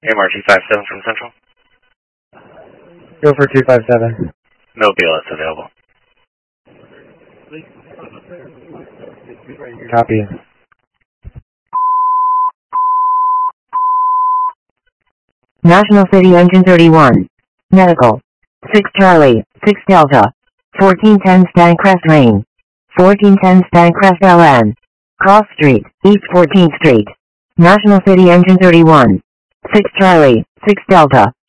AMR 257 from Central. Go for 257. No BLS available. Copy. National City Engine 31. Medical. 6 Charlie, 6 Delta. 1410 Stancrest Lane. 1410 Stancrest LN. Cross Street, East 14th Street. National City Engine 31. 6 Charlie, 6 Delta.